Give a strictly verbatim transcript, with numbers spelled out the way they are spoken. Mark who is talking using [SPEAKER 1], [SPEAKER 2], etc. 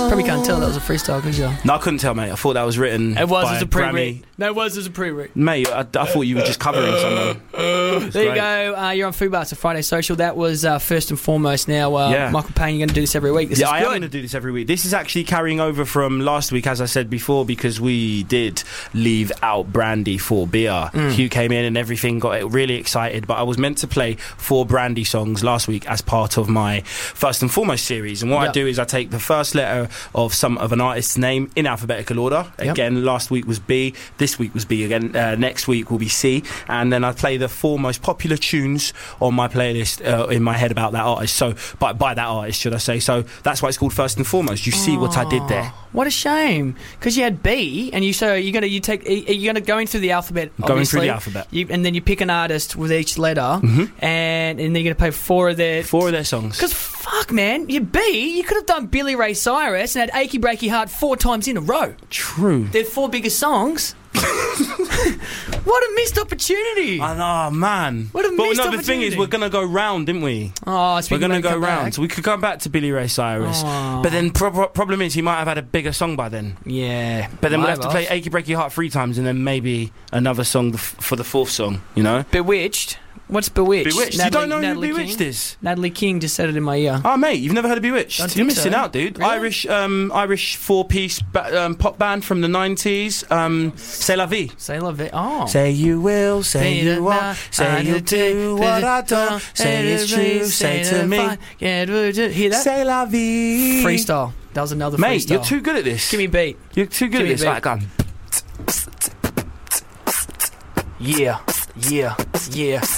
[SPEAKER 1] Probably can't tell that was a freestyle, could you?
[SPEAKER 2] No, I couldn't tell, mate. I thought that was written.
[SPEAKER 1] It was
[SPEAKER 2] by
[SPEAKER 1] as a
[SPEAKER 2] Grammy.
[SPEAKER 1] pre-read. No, it was as a pre-read.
[SPEAKER 2] Mate, I, I thought you were just covering someone.
[SPEAKER 1] There you go. Uh, you're on Foodbar. It's a Friday Social. That was uh, first and foremost. Now, uh,
[SPEAKER 2] Yeah.
[SPEAKER 1] Michael Payne, you're going to do this every week. This
[SPEAKER 2] yeah,
[SPEAKER 1] is
[SPEAKER 2] I
[SPEAKER 1] good.
[SPEAKER 2] am going to do this every week. This is actually carrying over from last week, as I said before, because we did leave out Brandy for beer.
[SPEAKER 1] Mm.
[SPEAKER 2] Hugh came in and everything, got really excited, but I was meant to play four Brandy songs last week as part of my First and Foremost series. And what
[SPEAKER 1] Yep.
[SPEAKER 2] I do is I take the first letter of some of an artist's name in alphabetical order.
[SPEAKER 1] Yep.
[SPEAKER 2] Again, last week was B, this week was B again, uh, next week will be C, and then I play the four most popular tunes on my playlist uh, in my head about that artist. So, by, by that artist, should I say. So that's why it's called First and Foremost. You see what I did there.
[SPEAKER 1] What a shame, because you had B, and you so you're gonna you take you're gonna go in through the alphabet.
[SPEAKER 2] Going through
[SPEAKER 1] obviously.
[SPEAKER 2] the alphabet.
[SPEAKER 1] You, and then you pick an artist with each letter,
[SPEAKER 2] Mhm.
[SPEAKER 1] and and then you're gonna play four of their
[SPEAKER 2] Four of their songs.
[SPEAKER 1] Because fuck, man, you B, you could have done Billy Ray Cyrus and had Achy Breaky Heart four times in a row.
[SPEAKER 2] True.
[SPEAKER 1] They're four biggest songs. What a missed opportunity!
[SPEAKER 2] I know, man.
[SPEAKER 1] What a
[SPEAKER 2] but
[SPEAKER 1] missed
[SPEAKER 2] no, the thing is,
[SPEAKER 1] opportunity.
[SPEAKER 2] we're gonna go round, didn't we?
[SPEAKER 1] Oh, so
[SPEAKER 2] We're
[SPEAKER 1] we
[SPEAKER 2] gonna
[SPEAKER 1] can
[SPEAKER 2] go
[SPEAKER 1] come
[SPEAKER 2] round,
[SPEAKER 1] back.
[SPEAKER 2] so we could come back to Billy Ray Cyrus.
[SPEAKER 1] Oh.
[SPEAKER 2] But then, pro- pro- problem is, he might have had a bigger song by then.
[SPEAKER 1] Yeah,
[SPEAKER 2] But then we'll have
[SPEAKER 1] might
[SPEAKER 2] to play "Achy Breaky Heart" three times, and then maybe another song th- for the fourth song. You know,
[SPEAKER 1] Bewitched. What's Bewitched?
[SPEAKER 2] Bewitched.
[SPEAKER 1] Natalie,
[SPEAKER 2] you don't know
[SPEAKER 1] Natalie
[SPEAKER 2] who Bewitched
[SPEAKER 1] King?
[SPEAKER 2] is?
[SPEAKER 1] Natalie King just said it in my ear.
[SPEAKER 2] Oh, mate, you've never heard of Bewitched?
[SPEAKER 1] Don't
[SPEAKER 2] You're
[SPEAKER 1] think
[SPEAKER 2] missing
[SPEAKER 1] so.
[SPEAKER 2] out, dude.
[SPEAKER 1] Really?
[SPEAKER 2] Irish, um, Irish four-piece ba- um, pop band from the nineties. Um, C'est la vie.
[SPEAKER 1] Say love it. Oh.
[SPEAKER 2] Say you will, say you won't, say you'll do what I don't, say it's true, say to me.
[SPEAKER 1] Yeah, hear that?
[SPEAKER 2] C'est la vie.
[SPEAKER 1] Freestyle. That was another
[SPEAKER 2] Mate,
[SPEAKER 1] freestyle.
[SPEAKER 2] you're too good at this.
[SPEAKER 1] Give me a beat.
[SPEAKER 2] You're too good
[SPEAKER 1] give me
[SPEAKER 2] at this.
[SPEAKER 1] a beat.
[SPEAKER 2] Like, um,
[SPEAKER 1] Yeah, yeah, yeah.